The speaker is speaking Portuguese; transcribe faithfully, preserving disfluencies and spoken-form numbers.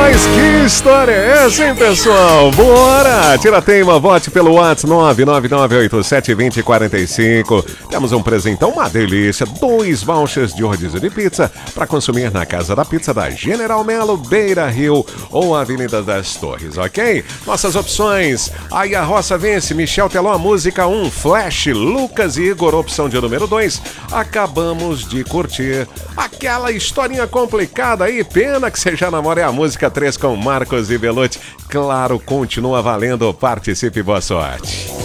Mas que história é essa, hein, pessoal? Bora! Tira teima, vote pelo WhatsApp nove nove nove oito sete dois zero quatro cinco. Temos um presentão, uma delícia, dois vouchers de rodízio de pizza para consumir na Casa da Pizza da General Melo, Beira Rio ou Avenida das Torres, ok? Nossas opções, aí a Roça vence, Michel Teló, música um, Flash, Lucas e Igor, opção de número dois. Acabamos de curtir aquela historinha complicada aí, pena que você já namora, é a música três com Marcos e Belucci. Claro, continua valendo, participe, boa sorte.